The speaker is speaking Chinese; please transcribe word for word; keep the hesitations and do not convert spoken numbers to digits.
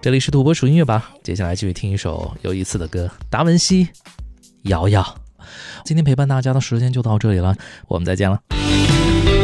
这里是土拨鼠音乐吧，接下来继续听一首有意思的歌，达文西摇摇。今天陪伴大家的时间就到这里了，我们再见了。